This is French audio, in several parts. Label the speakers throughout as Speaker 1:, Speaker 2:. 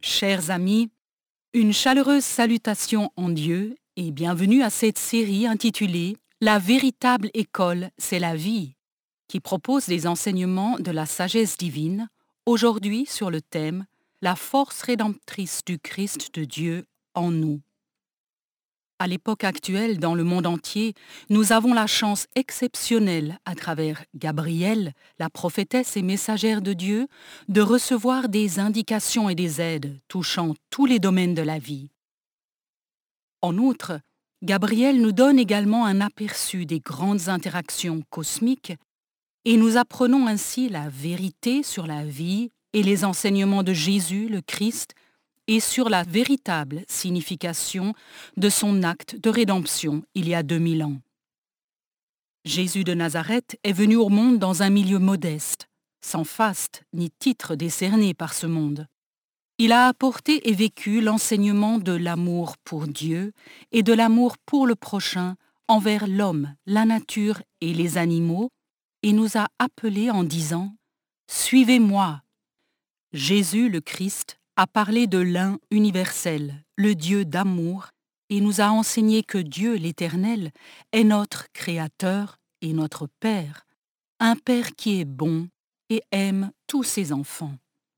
Speaker 1: Chers amis, une chaleureuse salutation en Dieu et bienvenue à cette série intitulée « La véritable école, c'est la vie » qui propose des enseignements de la sagesse divine, aujourd'hui sur le thème « La force rédemptrice du Christ de Dieu en nous ». À l'époque actuelle, dans le monde entier, nous avons la chance exceptionnelle, à travers Gabrielle, la prophétesse et messagère de Dieu, de recevoir des indications et des aides touchant tous les domaines de la vie. En outre, Gabrielle nous donne également un aperçu des grandes interactions cosmiques et nous apprenons ainsi la vérité sur la vie et les enseignements de Jésus, le Christ, et sur la véritable signification de son acte de rédemption il y a 2000 ans. Jésus de Nazareth est venu au monde dans un milieu modeste, sans faste ni titre décerné par ce monde. Il a apporté et vécu l'enseignement de l'amour pour Dieu et de l'amour pour le prochain envers l'homme, la nature et les animaux, et nous a appelés en disant « Suivez-moi ». Jésus le Christ a parlé de l'un universel, le Dieu d'amour, et nous a enseigné que Dieu l'Éternel est notre Créateur et notre Père, un Père qui est bon et aime tous ses enfants.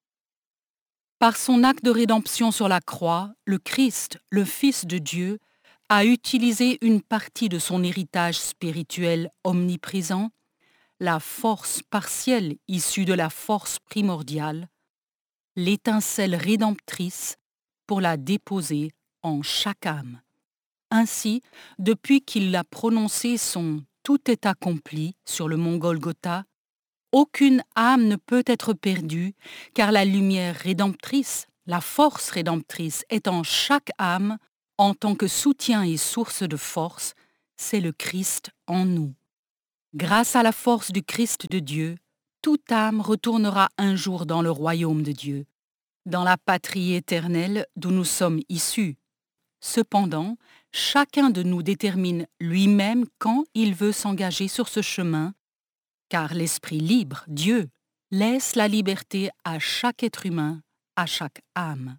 Speaker 1: Par son acte de rédemption sur la croix, le Christ, le Fils de Dieu, a utilisé une partie de son héritage spirituel omniprésent, la force partielle issue de la force primordiale, l'étincelle rédemptrice, pour la déposer en chaque âme. Ainsi, depuis qu'il a prononcé son « tout est accompli » sur le mont Golgotha, aucune âme ne peut être perdue, car la lumière rédemptrice, la force rédemptrice est en chaque âme, en tant que soutien et source de force, c'est le Christ en nous. Grâce à la force du Christ de Dieu, toute âme retournera un jour dans le royaume de Dieu, dans la patrie éternelle d'où nous sommes issus. Cependant, chacun de nous détermine lui-même quand il veut s'engager sur ce chemin, car l'Esprit libre, Dieu, laisse la liberté à chaque être humain, à chaque âme.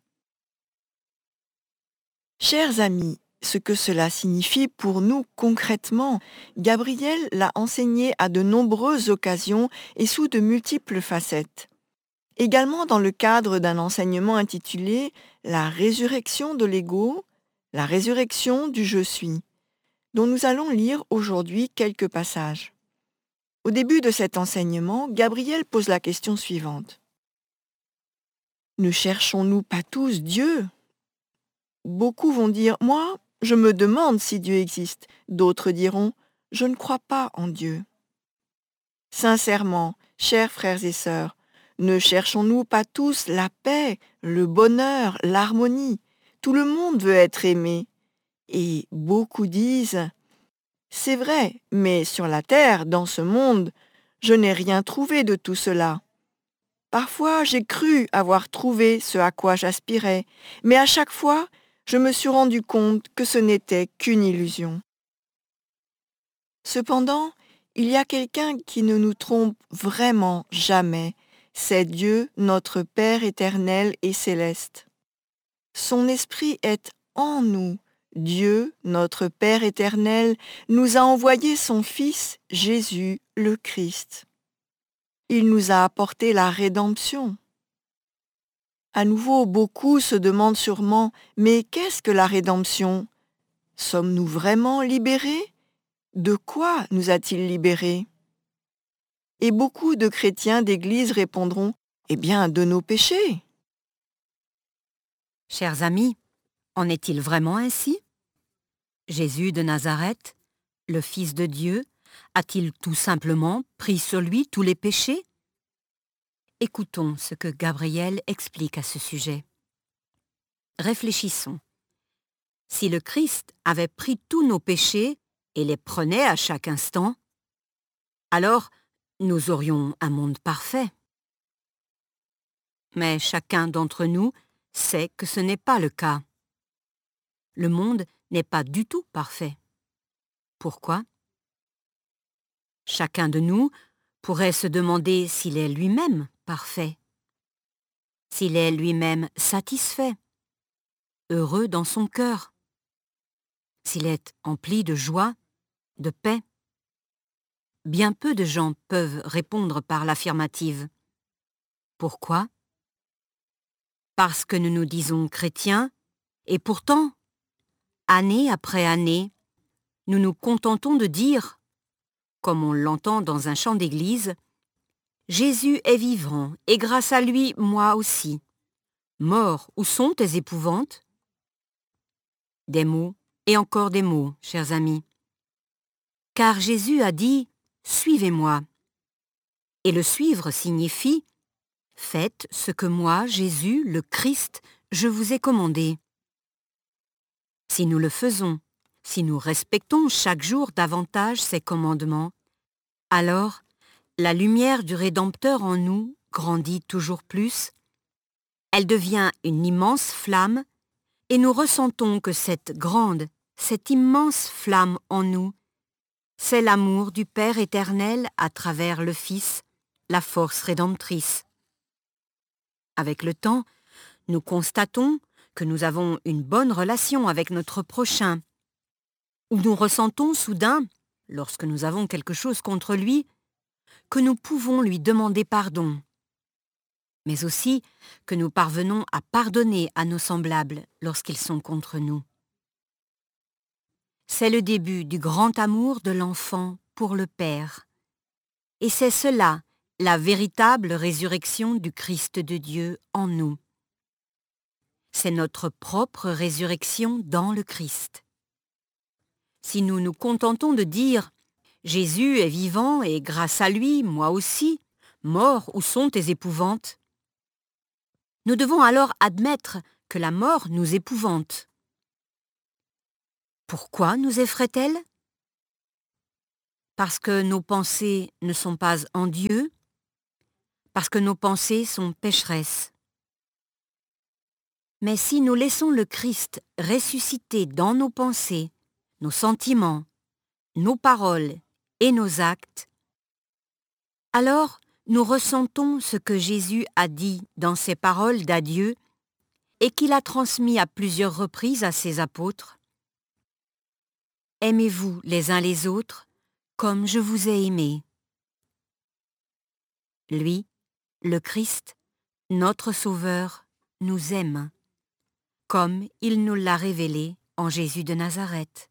Speaker 2: Chers amis, ce que cela signifie pour nous concrètement, Gabriel l'a enseigné à de nombreuses occasions et sous de multiples facettes. Également dans le cadre d'un enseignement intitulé « La résurrection de l'ego, la résurrection du je suis », dont nous allons lire aujourd'hui quelques passages. Au début de cet enseignement, Gabriel pose la question suivante. Ne cherchons-nous pas tous Dieu ? Beaucoup vont dire « Moi, je me demande si Dieu existe ». D'autres diront « Je ne crois pas en Dieu ». Sincèrement, chers frères et sœurs, ne cherchons-nous pas tous la paix, le bonheur, l'harmonie ? Tout le monde veut être aimé. Et beaucoup disent « C'est vrai, mais sur la terre, dans ce monde, je n'ai rien trouvé de tout cela. Parfois, j'ai cru avoir trouvé ce à quoi j'aspirais, mais à chaque fois, je me suis rendu compte que ce n'était qu'une illusion. » Cependant, il y a quelqu'un qui ne nous trompe vraiment jamais. C'est Dieu, notre Père éternel et céleste. Son esprit est en nous. Dieu, notre Père éternel, nous a envoyé son Fils, Jésus, le Christ. Il nous a apporté la rédemption. À nouveau, beaucoup se demandent sûrement, mais qu'est-ce que la rédemption ? Sommes-nous vraiment libérés ? De quoi nous a-t-il libérés ? Et beaucoup de chrétiens d'Église répondront « Eh bien, de nos péchés !»
Speaker 3: Chers amis, en est-il vraiment ainsi ? Jésus de Nazareth, le Fils de Dieu, a-t-il tout simplement pris sur lui tous les péchés ? Écoutons ce que Gabriel explique à ce sujet. Réfléchissons. Si le Christ avait pris tous nos péchés et les prenait à chaque instant, alors nous aurions un monde parfait. Mais chacun d'entre nous sait que ce n'est pas le cas. Le monde n'est pas du tout parfait. Pourquoi ? Chacun de nous pourrait se demander s'il est lui-même parfait. s'il est lui-même satisfait, heureux dans son cœur, s'il est empli de joie, de paix. Bien peu de gens peuvent répondre par l'affirmative. Pourquoi? Parce que nous nous disons chrétiens, et pourtant, année après année, nous nous contentons de dire, comme on l'entend dans un chant d'église, « Jésus est vivant, et grâce à lui, moi aussi. Mort, où sont tes épouvantes ?» Des mots, et encore des mots, chers amis. Car Jésus a dit « Suivez-moi ». Et le suivre signifie « Faites ce que moi, Jésus, le Christ, je vous ai commandé ». Si nous le faisons, si nous respectons chaque jour davantage ses commandements, alors la lumière du Rédempteur en nous grandit toujours plus, elle devient une immense flamme, et nous ressentons que cette grande, cette immense flamme en nous, c'est l'amour du Père éternel à travers le Fils, la force rédemptrice. Avec le temps, nous constatons que nous avons une bonne relation avec notre prochain, où nous ressentons soudain, lorsque nous avons quelque chose contre lui, que nous pouvons lui demander pardon, mais aussi que nous parvenons à pardonner à nos semblables lorsqu'ils sont contre nous. C'est le début du grand amour de l'enfant pour le Père, et c'est cela, la véritable résurrection du Christ de Dieu en nous. C'est notre propre résurrection dans le Christ. Si nous nous contentons de dire « Jésus est vivant et grâce à lui, moi aussi, mort, où sont tes épouvantes ?» nous devons alors admettre que la mort nous épouvante. Pourquoi nous effraie-t-elle? Parce que nos pensées ne sont pas en Dieu, parce que nos pensées sont pécheresses. Mais si nous laissons le Christ ressusciter dans nos pensées, nos sentiments, nos paroles et nos actes, alors nous ressentons ce que Jésus a dit dans ses paroles d'adieu et qu'il a transmis à plusieurs reprises à ses apôtres. « Aimez-vous les uns les autres comme je vous ai aimés. » Lui, le Christ, notre Sauveur, nous aime, comme il nous l'a révélé en Jésus de Nazareth.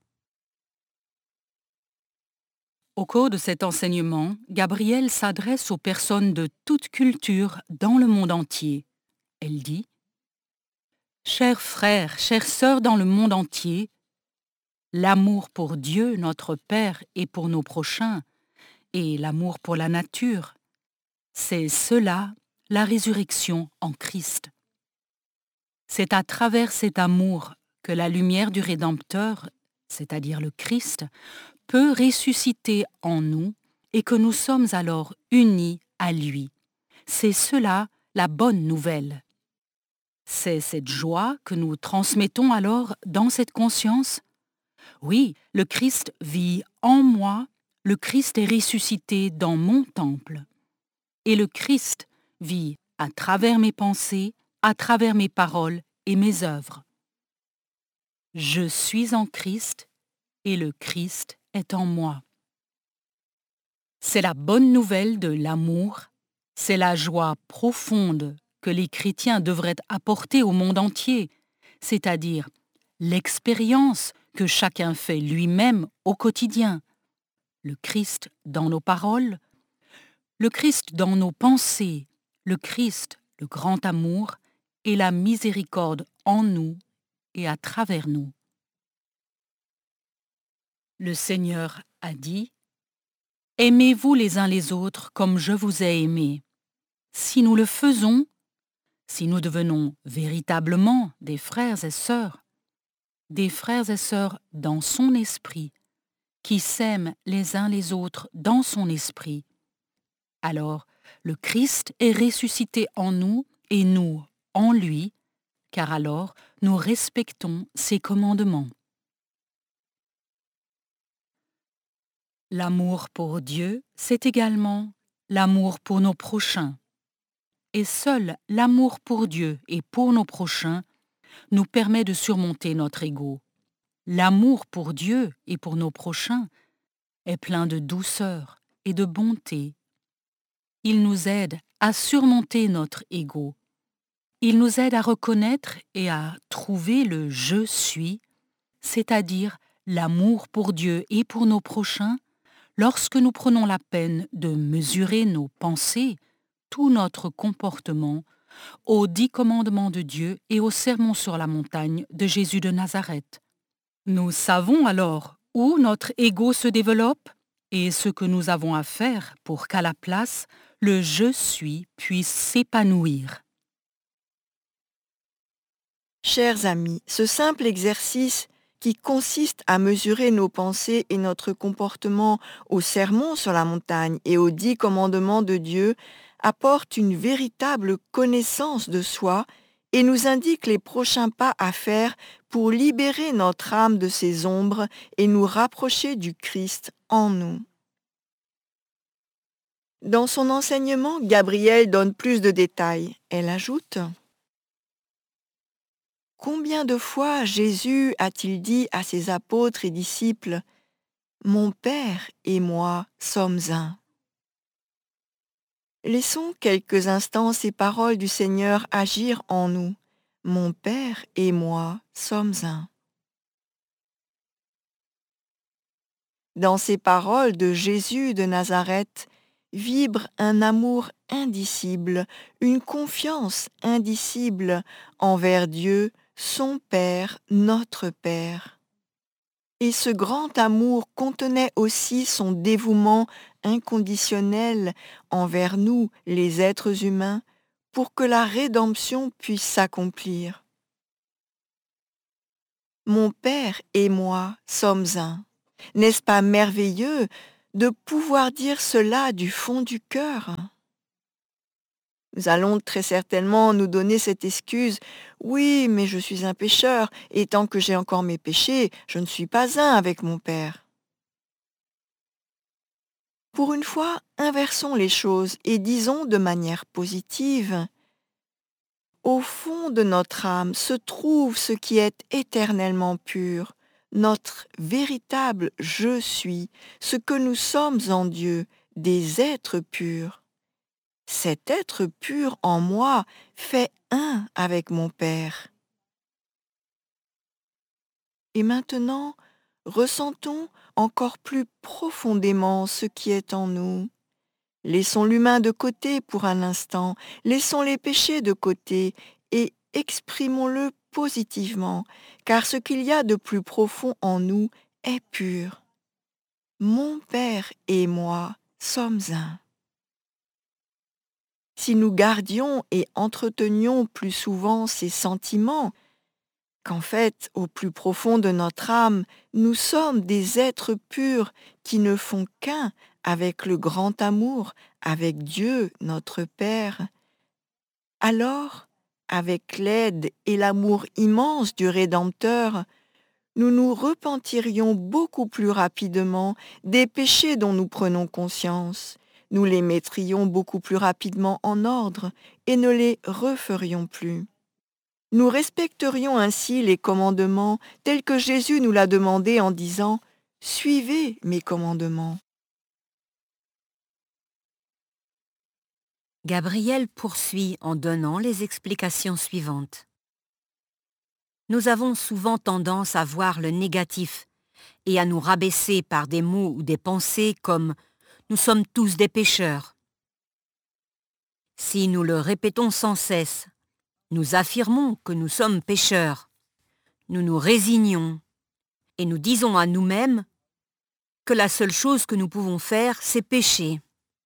Speaker 1: Au cours de cet enseignement, Gabrielle s'adresse aux personnes de toute culture dans le monde entier. Elle dit « Chers frères, chères sœurs dans le monde entier, l'amour pour Dieu, notre Père, et pour nos prochains, et l'amour pour la nature, c'est cela, la résurrection en Christ. C'est à travers cet amour que la lumière du Rédempteur, c'est-à-dire le Christ, peut ressusciter en nous et que nous sommes alors unis à lui. C'est cela la bonne nouvelle. C'est cette joie que nous transmettons alors dans cette conscience. Oui, le Christ vit en moi, le Christ est ressuscité dans mon temple. Et le Christ vit à travers mes pensées, à travers mes paroles et mes œuvres. Je suis en Christ et le Christ est en moi. C'est la bonne nouvelle de l'amour, c'est la joie profonde que les chrétiens devraient apporter au monde entier, c'est-à-dire l'expérience que chacun fait lui-même au quotidien. Le Christ dans nos paroles, le Christ dans nos pensées, le Christ, le grand amour, et la miséricorde en nous et à travers nous. Le Seigneur a dit « Aimez-vous les uns les autres comme je vous ai aimés. » Si nous le faisons, si nous devenons véritablement des frères et sœurs dans son esprit, qui s'aiment les uns les autres dans son esprit, alors le Christ est ressuscité en nous et nous en lui, car alors nous respectons ses commandements. L'amour pour Dieu, c'est également l'amour pour nos prochains. et seul l'amour pour Dieu et pour nos prochains nous permet de surmonter notre ego. L'amour pour Dieu et pour nos prochains est plein de douceur et de bonté. Il nous aide à surmonter notre ego. Il nous aide à reconnaître et à trouver le « je suis », c'est-à-dire l'amour pour Dieu et pour nos prochains, lorsque nous prenons la peine de mesurer nos pensées, tout notre comportement, aux 10 commandements de Dieu et au sermon sur la montagne de Jésus de Nazareth. Nous savons alors où notre ego se développe et ce que nous avons à faire pour qu'à la place, le « je suis » puisse s'épanouir.
Speaker 2: Chers amis, ce simple exercice qui consiste à mesurer nos pensées et notre comportement au sermon sur la montagne et aux 10 commandements de Dieu apporte une véritable connaissance de soi et nous indique les prochains pas à faire pour libérer notre âme de ses ombres et nous rapprocher du Christ en nous. Dans son enseignement, Gabrielle donne plus de détails. Elle ajoute: combien de fois Jésus a-t-il dit à ses apôtres et disciples « Mon Père et moi sommes un ». Laissons quelques instants ces paroles du Seigneur agir en nous. « Mon Père et moi sommes un ». Dans ces paroles de Jésus de Nazareth vibre un amour indicible, une confiance indicible envers Dieu, son Père, notre Père. Et ce grand amour contenait aussi son dévouement inconditionnel envers nous, les êtres humains, pour que la rédemption puisse s'accomplir. Mon Père et moi sommes un. N'est-ce pas merveilleux de pouvoir dire cela du fond du cœur? Nous allons très certainement nous donner cette excuse « Oui, mais je suis un pécheur, et tant que j'ai encore mes péchés, je ne suis pas un avec mon Père. » Pour une fois, inversons les choses et disons de manière positive « Au fond de notre âme se trouve ce qui est éternellement pur, notre véritable « je suis », ce que nous sommes en Dieu, des êtres purs. Cet être pur en moi fait un avec mon Père. Et maintenant, ressentons encore plus profondément ce qui est en nous. Laissons l'humain de côté pour un instant, laissons les péchés de côté et exprimons-le positivement, car ce qu'il y a de plus profond en nous est pur. Mon Père et moi sommes un. Si nous gardions et entretenions plus souvent ces sentiments, qu'en fait, au plus profond de notre âme, nous sommes des êtres purs qui ne font qu'un avec le grand amour, avec Dieu, notre Père, alors, avec l'aide et l'amour immense du Rédempteur, nous nous repentirions beaucoup plus rapidement des péchés dont nous prenons conscience. Nous les mettrions beaucoup plus rapidement en ordre et ne les referions plus. Nous respecterions ainsi les commandements tels que Jésus nous l'a demandé en disant « Suivez mes commandements ».
Speaker 3: Gabrielle poursuit en donnant les explications suivantes. Nous avons souvent tendance à voir le négatif et à nous rabaisser par des mots ou des pensées comme « nous sommes tous des pécheurs ». Si nous le répétons sans cesse, nous affirmons que nous sommes pécheurs, nous nous résignons et nous disons à nous-mêmes que la seule chose que nous pouvons faire, c'est pécher.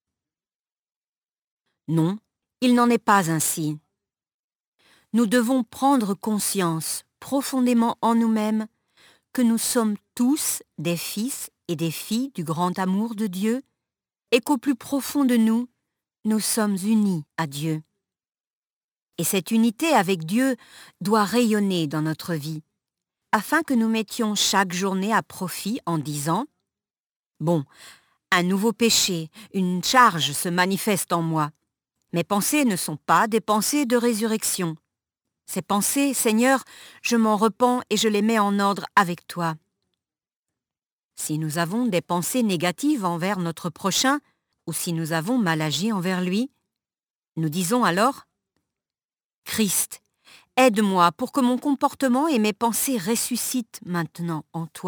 Speaker 3: Non, il n'en est pas ainsi. Nous devons prendre conscience profondément en nous-mêmes que nous sommes tous des fils et des filles du grand amour de Dieu et qu'au plus profond de nous, nous sommes unis à Dieu. Et cette unité avec Dieu doit rayonner dans notre vie, afin que nous mettions chaque journée à profit en disant « Bon, un nouveau péché, une charge se manifeste en moi. Mes pensées ne sont pas des pensées de résurrection. Ces pensées, Seigneur, je m'en repens et je les mets en ordre avec toi. Si nous avons des pensées négatives envers notre prochain, ou si nous avons mal agi envers lui, nous disons alors « Christ, aide-moi pour que mon comportement et mes pensées ressuscitent maintenant en toi. »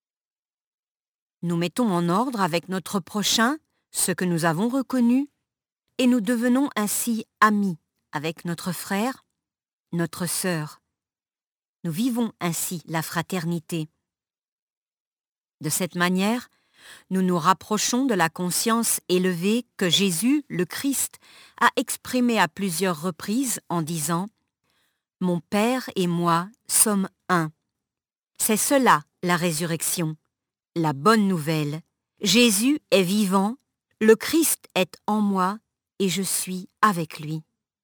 Speaker 3: Nous mettons en ordre avec notre prochain ce que nous avons reconnu et nous devenons ainsi amis avec notre frère, notre sœur. Nous vivons ainsi la fraternité. De cette manière, nous nous rapprochons de la conscience élevée que Jésus, le Christ, a exprimée à plusieurs reprises en disant « Mon Père et moi sommes un ». C'est cela la résurrection, la bonne nouvelle. Jésus est vivant, le Christ est en moi et je suis avec lui.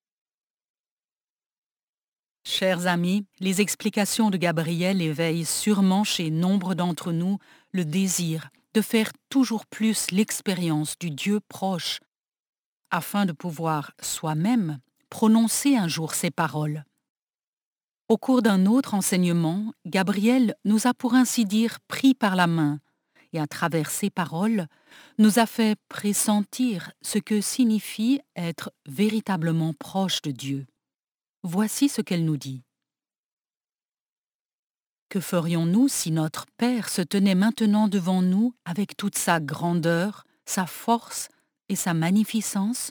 Speaker 1: Chers amis, les explications de Gabriel éveillent sûrement chez nombre d'entre nous le désir de faire toujours plus l'expérience du Dieu proche, afin de pouvoir soi-même prononcer un jour ces paroles. Au cours d'un autre enseignement, Gabriel nous a pour ainsi dire pris par la main et à travers ces paroles, nous a fait pressentir ce que signifie être véritablement proche de Dieu. Voici ce qu'elle nous dit. Que ferions-nous si notre Père se tenait maintenant devant nous avec toute sa grandeur, sa force et sa magnificence?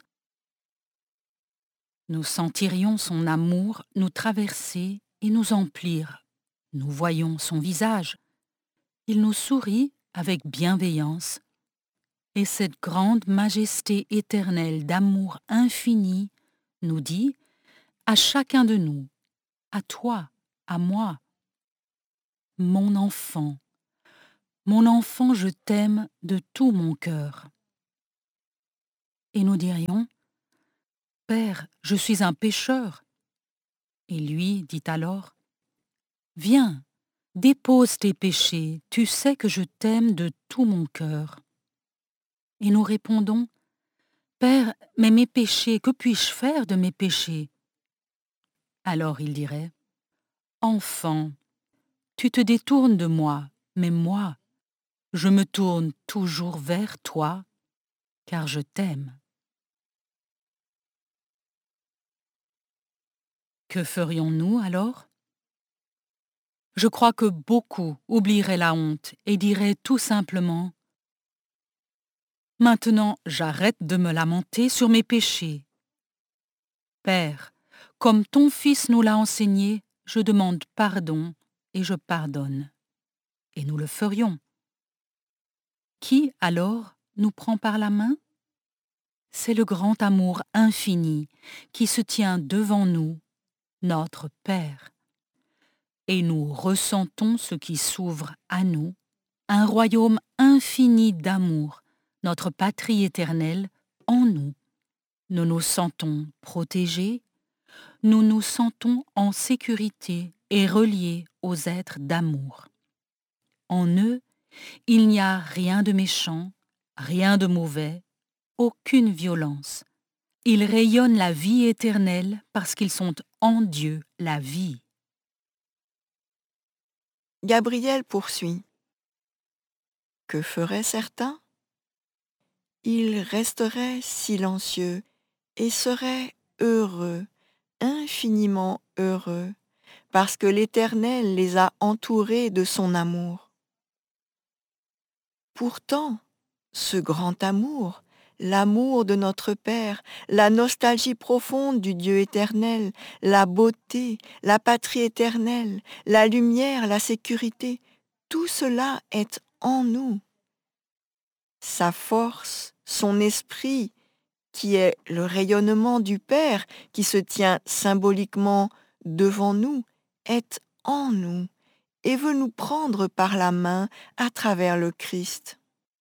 Speaker 1: Nous sentirions son amour nous traverser et nous emplir. Nous voyons son visage. Il nous sourit avec bienveillance. Et cette grande majesté éternelle d'amour infini nous dit à chacun de nous, à toi, à moi, mon enfant, je t'aime de tout mon cœur. Et nous dirions, Père, je suis un pécheur. Et lui dit alors, viens, dépose tes péchés, tu sais que je t'aime de tout mon cœur. Et nous répondons, Père, mais mes péchés, que puis-je faire de mes péchés? Alors il dirait, enfant, tu te détournes de moi, mais moi, je me tourne toujours vers toi, car je t'aime. Que ferions-nous alors? Je crois que beaucoup oublieraient la honte et diraient tout simplement « Maintenant, j'arrête de me lamenter sur mes péchés. Père, comme ton Fils nous l'a enseigné, je demande pardon et je pardonne. » Et nous le ferions. Qui, alors, nous prend par la main? C'est le grand amour infini qui se tient devant nous, notre Père. Et nous ressentons ce qui s'ouvre à nous, un royaume infini d'amour, notre patrie éternelle en nous. Nous nous sentons protégés, nous nous sentons en sécurité et reliés aux êtres d'amour. En eux, il n'y a rien de méchant, rien de mauvais, aucune violence. Ils rayonnent la vie éternelle parce qu'ils sont en Dieu la vie.
Speaker 2: Gabriel poursuit. Que feraient certains? Ils resteraient silencieux et seraient heureux, infiniment heureux, parce que l'Éternel les a entourés de son amour. Pourtant, ce grand amour, l'amour de notre Père, la nostalgie profonde du Dieu éternel, la beauté, la patrie éternelle, la lumière, la sécurité, tout cela est en nous. Sa force, son esprit, qui est le rayonnement du Père, qui se tient symboliquement devant nous, est en nous et veut nous prendre par la main à travers le Christ.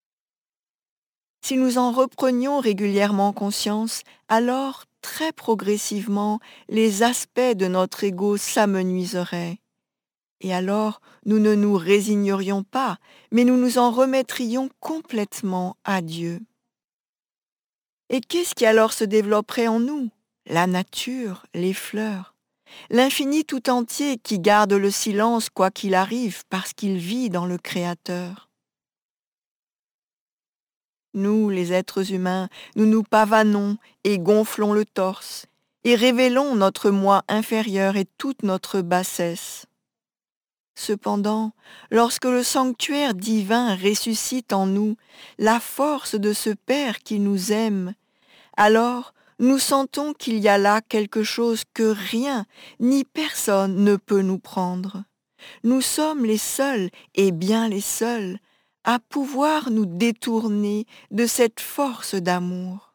Speaker 2: Si nous en reprenions régulièrement conscience, alors très progressivement les aspects de notre ego s'amenuiseraient. Et alors nous ne nous résignerions pas, mais nous nous en remettrions complètement à Dieu. Et qu'est-ce qui alors se développerait en nous? La nature, les fleurs, l'infini tout entier qui garde le silence quoi qu'il arrive parce qu'il vit dans le Créateur. Nous, les êtres humains, nous nous pavanons et gonflons le torse, et révélons notre moi inférieur et toute notre bassesse. Cependant, lorsque le sanctuaire divin ressuscite en nous la force de ce Père qui nous aime, alors nous sentons qu'il y a là quelque chose que rien ni personne ne peut nous prendre. Nous sommes les seuls, et bien les seuls, à pouvoir nous détourner de cette force d'amour.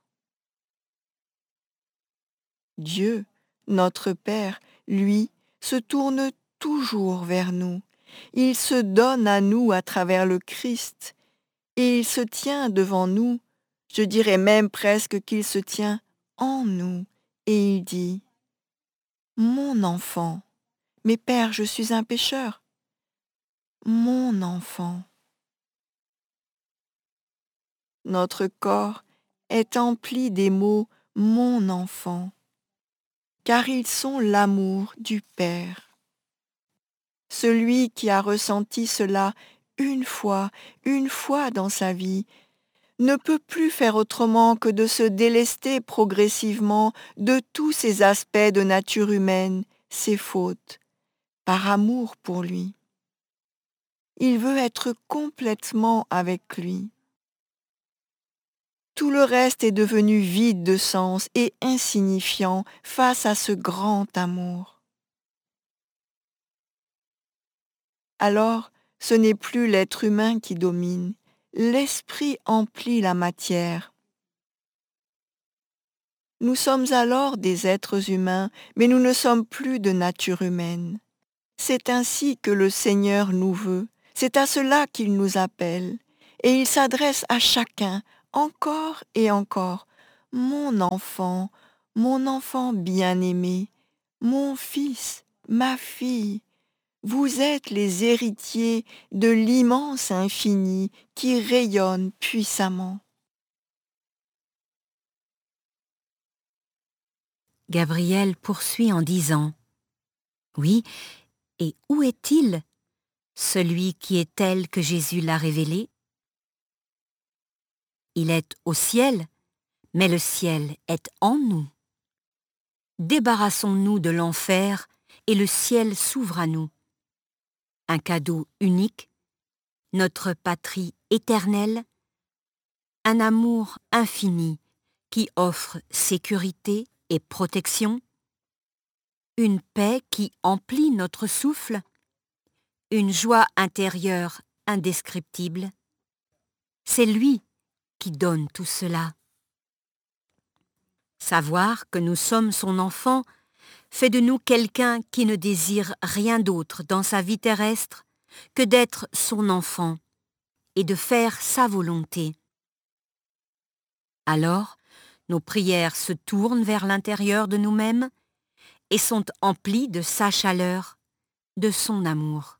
Speaker 2: Dieu, notre Père, lui, se tourne toujours vers nous. Il se donne à nous à travers le Christ, et il se tient devant nous, je dirais même presque qu'il se tient en nous, et il dit « Mon enfant, mais Père, je suis un pécheur. Mon enfant. » Notre corps est empli des mots « mon enfant », car ils sont l'amour du Père. Celui qui a ressenti cela une fois dans sa vie, ne peut plus faire autrement que de se délester progressivement de tous ces aspects de nature humaine, ses fautes, par amour pour lui. Il veut être complètement avec lui. Tout le reste est devenu vide de sens et insignifiant face à ce grand amour. Alors, ce n'est plus l'être humain qui domine, l'esprit emplit la matière. Nous sommes alors des êtres humains, mais nous ne sommes plus de nature humaine. C'est ainsi que le Seigneur nous veut, c'est à cela qu'il nous appelle, et il s'adresse à chacun, encore et encore. Mon enfant bien-aimé, mon fils, ma fille, vous êtes les héritiers de l'immense infini qui rayonne puissamment.
Speaker 3: Gabriel poursuit en disant « Oui, et où est-il, celui qui est tel que Jésus l'a révélé? Il est au ciel, mais le ciel est en nous. Débarrassons-nous de l'enfer et le ciel s'ouvre à nous. Un cadeau unique, notre patrie éternelle, un amour infini qui offre sécurité et protection, une paix qui emplit notre souffle, une joie intérieure indescriptible. C'est lui qui donne tout cela. Savoir que nous sommes son enfant fait de nous quelqu'un qui ne désire rien d'autre dans sa vie terrestre que d'être son enfant et de faire sa volonté. Alors, nos prières se tournent vers l'intérieur de nous-mêmes et sont emplies de sa chaleur, de son amour.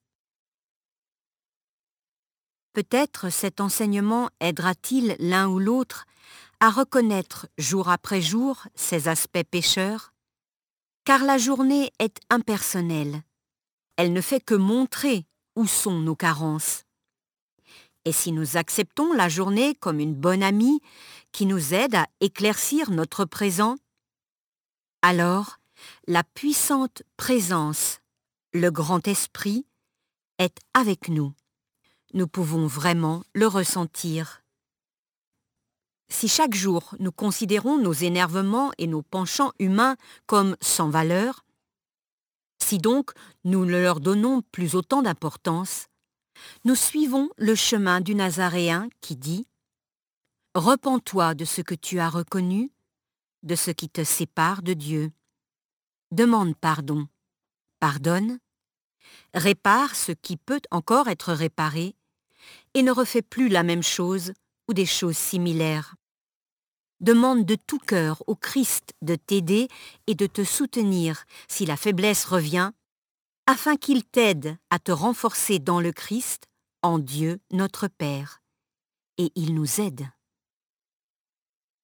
Speaker 3: Peut-être cet enseignement aidera-t-il l'un ou l'autre à reconnaître jour après jour ses aspects pécheurs, car la journée est impersonnelle. Elle ne fait que montrer où sont nos carences. Et si nous acceptons la journée comme une bonne amie qui nous aide à éclaircir notre présent, alors la puissante présence, le grand esprit, est avec nous. Nous pouvons vraiment le ressentir. Si chaque jour nous considérons nos énervements et nos penchants humains comme sans valeur, si donc nous ne leur donnons plus autant d'importance, nous suivons le chemin du Nazaréen qui dit « Repens-toi de ce que tu as reconnu, de ce qui te sépare de Dieu. Demande pardon, pardonne, répare ce qui peut encore être réparé et ne refais plus la même chose ou des choses similaires. Demande de tout cœur au Christ de t'aider et de te soutenir si la faiblesse revient, afin qu'il t'aide à te renforcer dans le Christ, en Dieu notre Père. Et il nous aide. »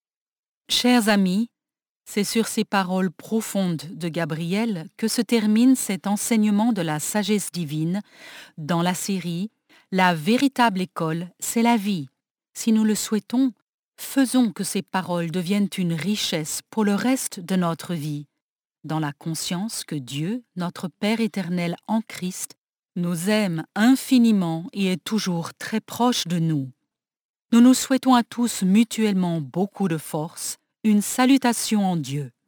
Speaker 1: Chers amis, c'est sur ces paroles profondes de Gabriel que se termine cet enseignement de la sagesse divine dans la série La véritable école, c'est la vie. Si nous le souhaitons, faisons que ces paroles deviennent une richesse pour le reste de notre vie, dans la conscience que Dieu, notre Père éternel en Christ, nous aime infiniment et est toujours très proche de nous. Nous nous souhaitons à tous mutuellement beaucoup de force, une salutation en Dieu.